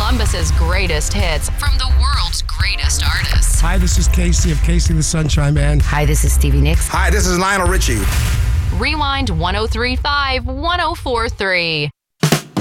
Columbus's greatest hits from the world's greatest artists. Hi, this is Casey of Casey the Sunshine Band. Hi, this is Stevie Nicks. Hi, this is Lionel Richie. Rewind 1035 1043.